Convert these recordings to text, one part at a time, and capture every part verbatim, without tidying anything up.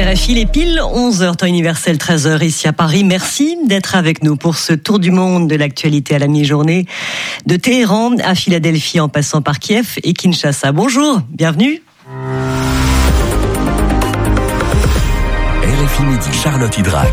R F I, les piles, onze heures, temps universel, treize heures ici à Paris. Merci d'être avec nous pour ce tour du monde de l'actualité à la mi-journée. De Téhéran à Philadelphie en passant par Kiev et Kinshasa. Bonjour, bienvenue. R F I Midi, Charlotte Hydrac.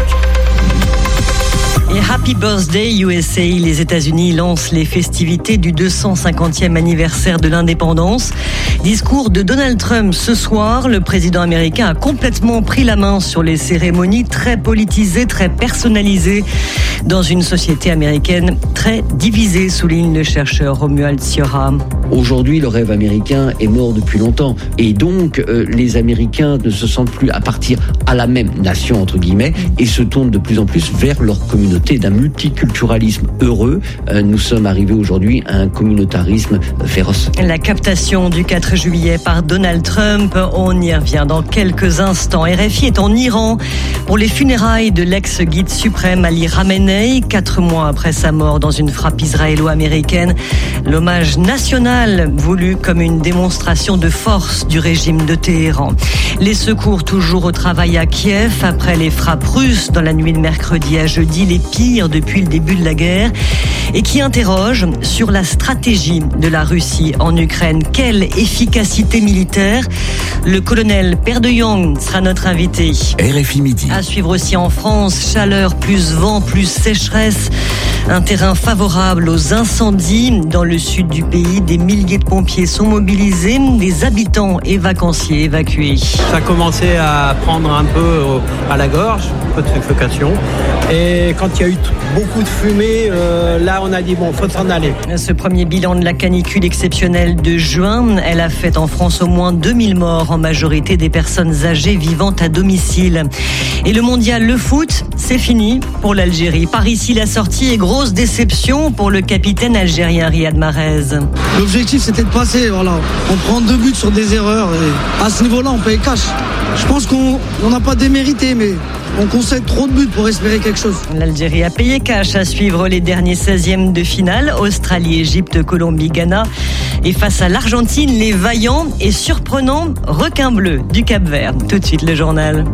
Et Happy Birthday U S A, les États-Unis lancent les festivités du deux cent cinquantième anniversaire de l'indépendance. Discours de Donald Trump ce soir, le président américain a complètement pris la main sur les cérémonies très politisées, très personnalisées dans une société américaine très divisée, souligne le chercheur Romuald Sciorra. Aujourd'hui, le rêve américain est mort depuis longtemps et donc euh, les Américains ne se sentent plus appartenir à la même nation entre guillemets et se tournent de plus en plus vers leur communauté d'un multiculturalisme heureux. Euh, nous sommes arrivés aujourd'hui à un communautarisme féroce. La captation du quatre juillet par Donald Trump, on y revient dans quelques instants. R F I est en Iran pour les funérailles de l'ex-guide suprême Ali Khamenei, quatre mois après sa mort dans une frappe israélo-américaine. L'hommage national voulu comme une démonstration de force du régime de Téhéran. Les secours toujours au travail à Kiev après les frappes russes dans la nuit de mercredi à jeudi, les pires depuis le début de la guerre, et qui interroge sur la stratégie de la Russie en Ukraine. Quelle efficacité militaire? Le colonel Perdeyong sera notre invité. R F I Midi. À suivre aussi en France, chaleur plus vent plus sécheresse. Un terrain favorable aux incendies dans le sud du pays. Des milliers de pompiers sont mobilisés, des habitants et vacanciers évacués. Ça a commencé à prendre un peu à la gorge, un peu de suffocation. Et quand il y a eu beaucoup de fumée, euh, là on a dit bon, faut s'en aller. Ce premier bilan de la canicule exceptionnelle de juin, elle a fait en France au moins deux mille morts, en majorité des personnes âgées vivant à domicile. Et le mondial, le foot, c'est fini pour l'Algérie. Par ici, la sortie est grosse déception pour le capitaine algérien Riyad Mahrez. L'objectif c'était de passer, voilà. On prend deux buts sur des erreurs et à ce niveau-là on paye cash. Je pense qu'on n'a pas démérité, mais on concède trop de buts pour espérer quelque chose. L'Algérie a payé cash. À suivre les derniers seizièmes de finale. Australie, Égypte, Colombie, Ghana. Et face à l'Argentine, les vaillants et surprenants requins bleus du Cap-Vert. Tout de suite le journal.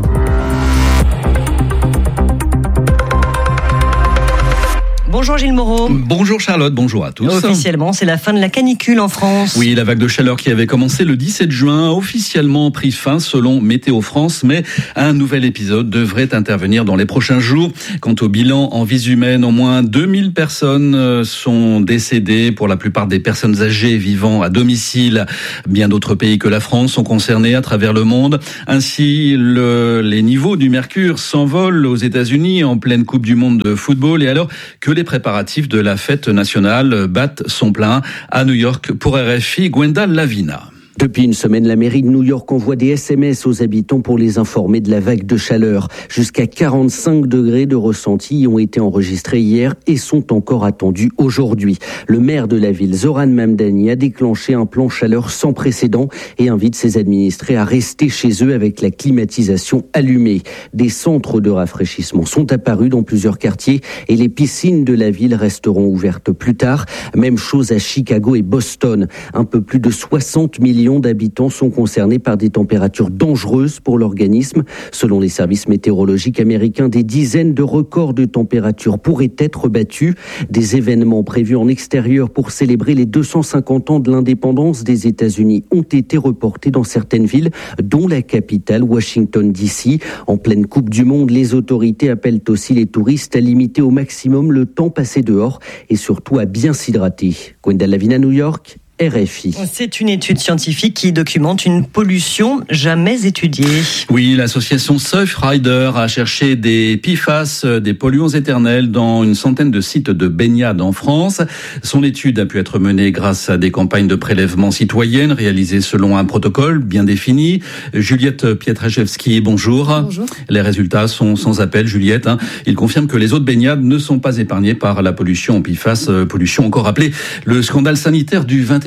Bonjour Gilles Moreau. Bonjour Charlotte, bonjour à tous. Officiellement, c'est la fin de la canicule en France. Oui, la vague de chaleur qui avait commencé le dix-sept juin a officiellement pris fin selon Météo France, mais un nouvel épisode devrait intervenir dans les prochains jours. Quant au bilan en vies humaines, au moins deux mille personnes sont décédées, pour la plupart des personnes âgées vivant à domicile. Bien d'autres pays que la France sont concernés à travers le monde. Ainsi, le, les niveaux du mercure s'envolent aux États-Unis en pleine Coupe du Monde de football, et alors que les préparatifs de la fête nationale battent son plein. À New York, pour R F I, Gwendal Lavina. Depuis une semaine, la mairie de New York envoie des S M S aux habitants pour les informer de la vague de chaleur. Jusqu'à quarante-cinq degrés de ressenti ont été enregistrés hier et sont encore attendus aujourd'hui. Le maire de la ville, Zoran Mamdani, a déclenché un plan chaleur sans précédent et invite ses administrés à rester chez eux avec la climatisation allumée. Des centres de rafraîchissement sont apparus dans plusieurs quartiers et les piscines de la ville resteront ouvertes plus tard. Même chose à Chicago et Boston. Un peu plus de soixante millions d'habitants sont concernés par des températures dangereuses pour l'organisme. Selon les services météorologiques américains, des dizaines de records de température pourraient être battus. Des événements prévus en extérieur pour célébrer les deux cent cinquante ans de l'indépendance des États-Unis ont été reportés dans certaines villes, dont la capitale, Washington D C. En pleine Coupe du Monde, les autorités appellent aussi les touristes à limiter au maximum le temps passé dehors et surtout à bien s'hydrater. Gwendal Lavina, New York. R F I. C'est une étude scientifique qui documente une pollution jamais étudiée. Oui, l'association Surfrider a cherché des P F A S, des polluants éternels, dans une centaine de sites de baignade en France. Son étude a pu être menée grâce à des campagnes de prélèvement citoyennes réalisées selon un protocole bien défini. Juliette Pietraszewski, bonjour. Bonjour. Les résultats sont sans appel, Juliette. Hein. Ils confirment que les eaux de baignade ne sont pas épargnées par la pollution en P F A S, pollution encore appelée le scandale sanitaire du vingt et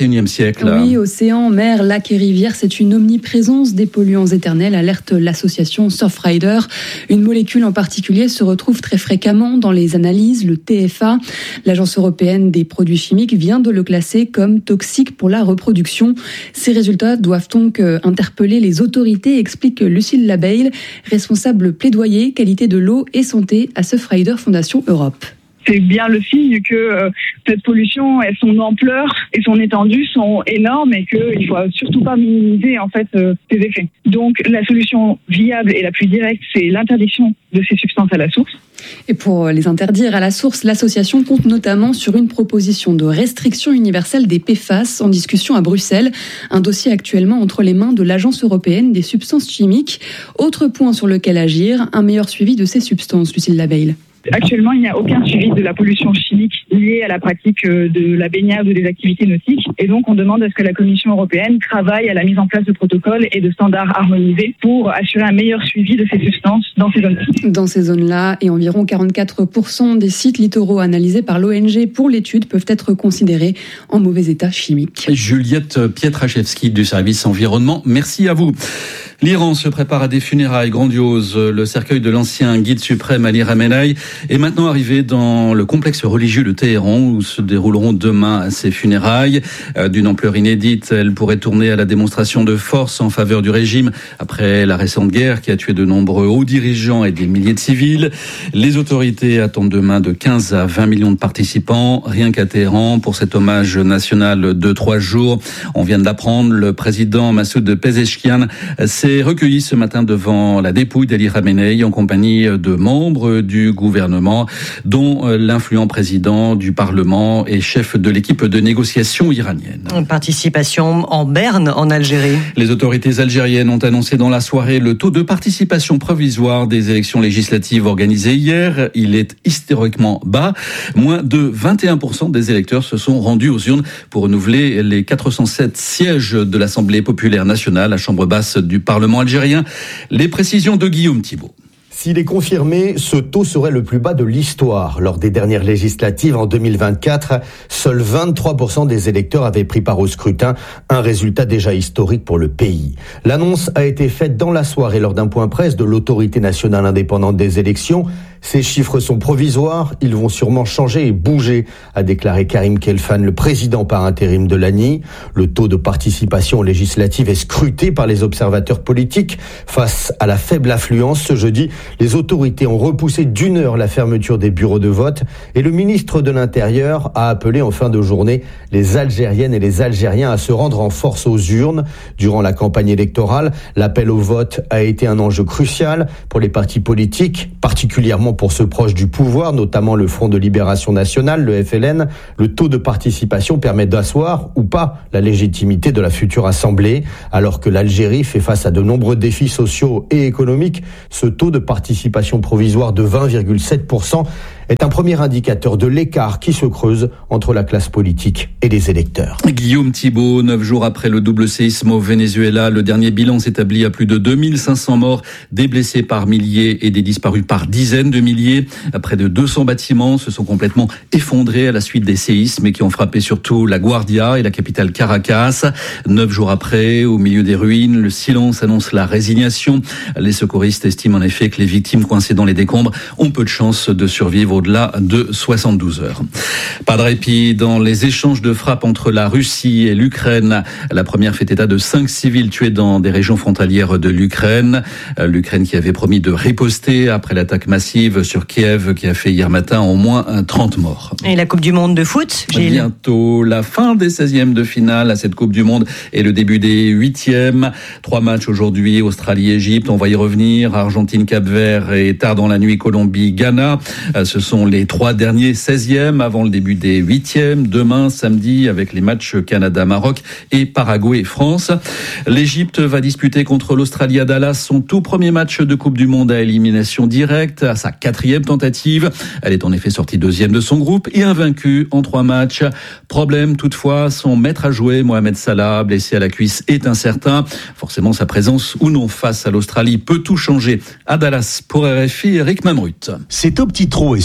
et unième siècle. Oui, océan, mer, lacs et rivières, c'est une omniprésence des polluants éternels, alerte l'association Surfrider. Une molécule en particulier se retrouve très fréquemment dans les analyses, le T F A. L'Agence européenne des produits chimiques vient de le classer comme toxique pour la reproduction. Ces résultats doivent donc interpeller les autorités, explique Lucille Labeille, responsable plaidoyer, qualité de l'eau et santé à Surfrider Fondation Europe. C'est bien le signe que euh, cette pollution et son ampleur et son étendue sont énormes et qu'il ne faut surtout pas minimiser en fait euh, ses effets. Donc la solution viable et la plus directe, c'est l'interdiction de ces substances à la source. Et pour les interdire à la source, l'association compte notamment sur une proposition de restriction universelle des P F A S en discussion à Bruxelles. Un dossier actuellement entre les mains de l'Agence européenne des substances chimiques. Autre point sur lequel agir, un meilleur suivi de ces substances, Lucille Labeille. Actuellement, il n'y a aucun suivi de la pollution chimique liée à la pratique de la baignade ou des activités nautiques. Et donc, on demande à ce que la Commission européenne travaille à la mise en place de protocoles et de standards harmonisés pour assurer un meilleur suivi de ces substances dans ces zones-là. Dans ces zones-là, et environ quarante-quatre pour cent des sites littoraux analysés par l'O N G pour l'étude peuvent être considérés en mauvais état chimique. Juliette Pietraszewski du service environnement, merci à vous. L'Iran se prépare à des funérailles grandioses. Le cercueil de l'ancien guide suprême Ali Khamenei est maintenant arrivé dans le complexe religieux de Téhéran où se dérouleront demain ces funérailles. D'une ampleur inédite, elles pourraient tourner à la démonstration de force en faveur du régime après la récente guerre qui a tué de nombreux hauts dirigeants et des milliers de civils. Les autorités attendent demain de quinze à vingt millions de participants, rien qu'à Téhéran, pour cet hommage national de trois jours. On vient de l'apprendre, le président Massoud Pezeshkian s'est recueilli ce matin devant la dépouille d'Ali Khamenei en compagnie de membres du gouvernement, dont l'influent président du Parlement et chef de l'équipe de négociation iranienne. Participation en berne, en Algérie. Les autorités algériennes ont annoncé dans la soirée le taux de participation provisoire des élections législatives organisées hier. Il est historiquement bas. Moins de vingt et un pour cent des électeurs se sont rendus aux urnes pour renouveler les quatre cent sept sièges de l'Assemblée populaire nationale, la chambre basse du Parlement algérien. Les précisions de Guillaume Thibault. S'il est confirmé, ce taux serait le plus bas de l'histoire. Lors des dernières législatives en deux mille vingt-quatre, seuls vingt-trois pour cent des électeurs avaient pris part au scrutin, un résultat déjà historique pour le pays. L'annonce a été faite dans la soirée lors d'un point presse de l'autorité nationale indépendante des élections. Ces chiffres sont provisoires, ils vont sûrement changer et bouger, a déclaré Karim Khelfan, le président par intérim de l'A N I. Le taux de participation aux législatives est scruté par les observateurs politiques. Face à la faible affluence, ce jeudi, les autorités ont repoussé d'une heure la fermeture des bureaux de vote et le ministre de l'Intérieur a appelé en fin de journée les Algériennes et les Algériens à se rendre en force aux urnes. Durant la campagne électorale, l'appel au vote a été un enjeu crucial pour les partis politiques, particulièrement pour ceux proches du pouvoir, notamment le Front de Libération Nationale, le F L N. Le taux de participation permet d'asseoir ou pas la légitimité de la future Assemblée. Alors que l'Algérie fait face à de nombreux défis sociaux et économiques, ce taux de participation provisoire de vingt virgule sept pour cent est un premier indicateur de l'écart qui se creuse entre la classe politique et les électeurs. Guillaume Thibault, neuf jours après le double séisme au Venezuela, le dernier bilan s'établit à plus de deux mille cinq cents morts, des blessés par milliers et des disparus par dizaines de milliers. Près de deux cents bâtiments se sont complètement effondrés à la suite des séismes qui ont frappé surtout La Guardia et la capitale Caracas. Neuf jours après, au milieu des ruines, le silence annonce la résignation. Les secouristes estiment en effet que les victimes coincées dans les décombres ont peu de chances de survivre au-delà de soixante-douze heures. Pas de répit dans les échanges de frappes entre la Russie et l'Ukraine. La première fait état de cinq civils tués dans des régions frontalières de l'Ukraine. L'Ukraine qui avait promis de riposter après l'attaque massive sur Kiev qui a fait hier matin au moins trente morts. Et la Coupe du Monde de foot, Gilles ? Bientôt la fin des seizièmes de finale à cette Coupe du Monde et le début des huitièmes. Trois matchs aujourd'hui, Australie-Égypte, on va y revenir, Argentine-Cap-Vert et tard dans la nuit Colombie-Ghana. Ce sont les trois derniers seizièmes avant le début des huitièmes. Demain, samedi, avec les matchs Canada-Maroc et Paraguay-France. L'Égypte va disputer contre l'Australie à Dallas son tout premier match de Coupe du Monde à élimination directe, à sa quatrième tentative. Elle est en effet sortie deuxième de son groupe et invaincue en trois matchs. Problème toutefois, son maître à jouer, Mohamed Salah, blessé à la cuisse, est incertain. Forcément, sa présence ou non face à l'Australie peut tout changer. À Dallas, pour R F I, Eric Mamrut. C'est au petit trot et sous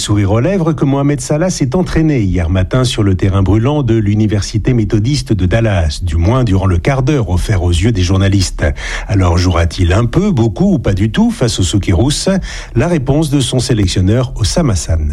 sourire aux lèvres que Mohamed Salah s'est entraîné hier matin sur le terrain brûlant de l'université méthodiste de Dallas, du moins durant le quart d'heure offert aux yeux des journalistes. Alors jouera-t-il un peu, beaucoup ou pas du tout face aux Socceroos? La réponse de son sélectionneur Oussama Hassan.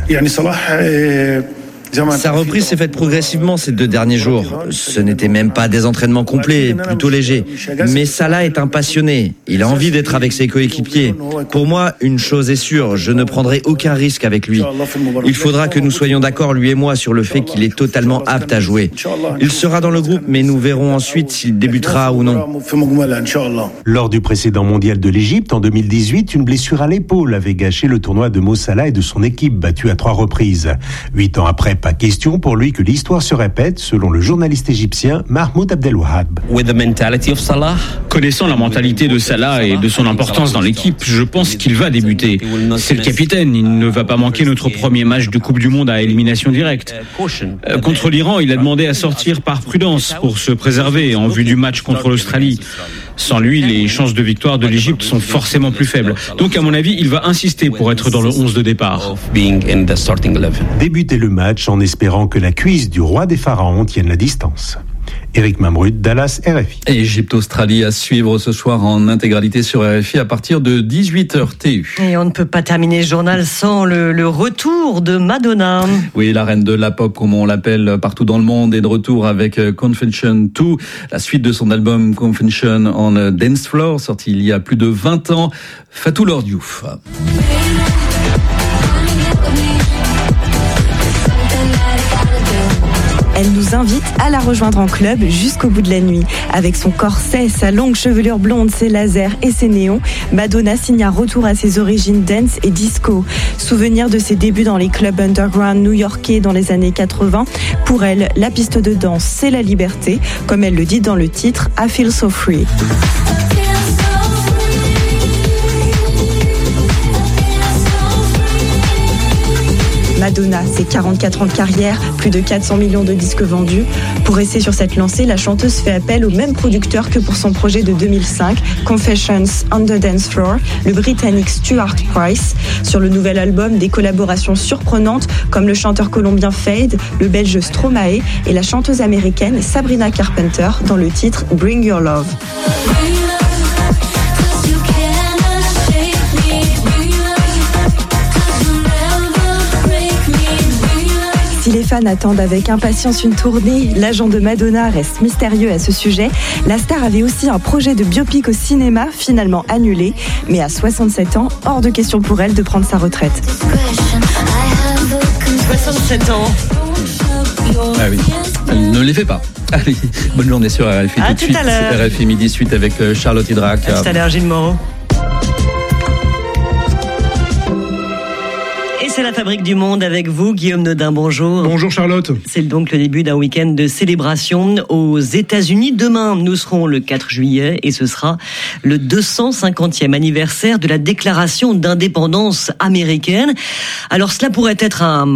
Sa reprise s'est faite progressivement ces deux derniers jours. Ce n'était même pas des entraînements complets, plutôt légers. Mais Salah est un passionné. Il a envie d'être avec ses coéquipiers. Pour moi, une chose est sûre, je ne prendrai aucun risque avec lui. Il faudra que nous soyons d'accord, lui et moi, sur le fait qu'il est totalement apte à jouer. Il sera dans le groupe, mais nous verrons ensuite s'il débutera ou non. Lors du précédent mondial de l'Égypte, en deux mille dix-huit, une blessure à l'épaule avait gâché le tournoi de Mo Salah et de son équipe, battue à trois reprises. Huit ans après, pas question pour lui que l'histoire se répète, selon le journaliste égyptien Mahmoud Abdelwahab. Connaissant la mentalité de Salah et de son importance dans l'équipe, je pense qu'il va débuter. C'est le capitaine, il ne va pas manquer notre premier match de Coupe du Monde à élimination directe. Euh, contre l'Iran, il a demandé à sortir par prudence pour se préserver en vue du match contre l'Australie. Sans lui, les chances de victoire de l'Égypte sont forcément plus faibles. Donc, à mon avis, il va insister pour être dans le onze de départ. Débuter le match en espérant que la cuisse du roi des pharaons tienne la distance. Éric Mamrud, Dallas, R F I. Égypte-Australie à suivre ce soir en intégralité sur R F I à partir de dix-huit heures T U. Et on ne peut pas terminer ce journal sans le, le retour de Madonna. Oui, la reine de la pop, comme on l'appelle partout dans le monde, est de retour avec Confession deux, la suite de son album Confession on a Dance Floor, sorti il y a plus de vingt ans. Fatou Lord Diouf. Elle nous invite à la rejoindre en club jusqu'au bout de la nuit. Avec son corset, sa longue chevelure blonde, ses lasers et ses néons, Madonna signe un retour à ses origines dance et disco. Souvenir de ses débuts dans les clubs underground new-yorkais dans les années quatre-vingts. Pour elle, la piste de danse, c'est la liberté, comme elle le dit dans le titre I Feel So Free. Madonna, c'est quarante-quatre ans de carrière, plus de quatre cents millions de disques vendus. Pour rester sur cette lancée, la chanteuse fait appel au même producteur que pour son projet de deux mille cinq, Confessions on the Dance Floor, le Britannique Stuart Price. Sur le nouvel album, des collaborations surprenantes comme le chanteur colombien Fade, le belge Stromae et la chanteuse américaine Sabrina Carpenter dans le titre Bring Your Love. Si les fans attendent avec impatience une tournée, l'agent de Madonna reste mystérieux à ce sujet. La star avait aussi un projet de biopic au cinéma, finalement annulé. Mais à soixante-sept ans, hors de question pour elle de prendre sa retraite. soixante-sept ans. Ah oui, elle ne les fait pas. Allez, bonne journée sur R F I. À tout de tout suite, à l'heure. R F I midi suite avec Charlotte Hydrac. À tout à l'heure, Gilles Moreau. C'est la Fabrique du Monde avec vous, Guillaume Nodin, bonjour. Bonjour Charlotte. C'est donc le début d'un week-end de célébration aux États-Unis. Demain, nous serons le quatre juillet et ce sera le deux cent cinquantième anniversaire de la déclaration d'indépendance américaine. Alors cela pourrait être un